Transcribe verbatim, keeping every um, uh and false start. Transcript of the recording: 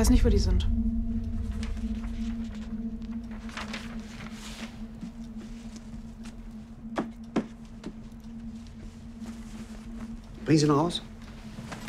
weiß nicht, wo die sind. Bring sie noch raus.